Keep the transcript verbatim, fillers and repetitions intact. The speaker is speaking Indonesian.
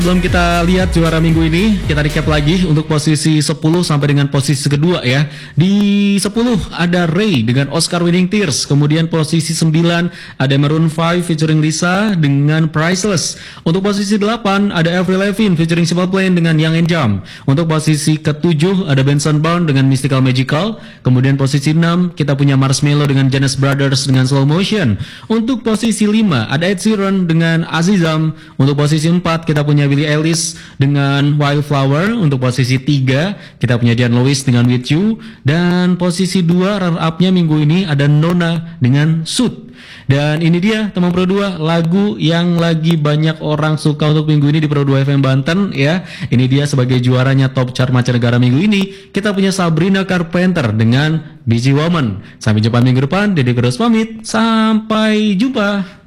Sebelum kita lihat juara minggu ini, kita recap lagi untuk posisi sepuluh sampai dengan posisi kedua ya. Di sepuluh ada Ray dengan Oscar Winning Tears. Kemudian posisi sembilan ada Maroon five featuring Lisa dengan Priceless. Untuk posisi delapan ada Avril Lavigne featuring Simple Plan dengan Young and Jump. Untuk posisi ketujuh ada Benson Bourne dengan Mystical Magical. Kemudian posisi enam kita punya Marshmello dengan Jonas Brothers dengan Slow Motion. Untuk posisi lima ada Ed Sheeran dengan Azizam. Untuk posisi empat kita punya Billie Eilish dengan Wildflower. Untuk posisi tiga kita punya Dian Lewis dengan With You. Dan posisi dua runner up-nya minggu ini ada Nona dengan Suit. Dan ini dia teman Pro dua, lagu yang lagi banyak orang suka untuk minggu ini di Pro dua F M Banten ya. Ini dia sebagai juaranya top chart mancanegara minggu ini. Kita punya Sabrina Carpenter dengan Busy Woman. Sampai jumpa minggu depan. Deddy Terus pamit. Sampai jumpa.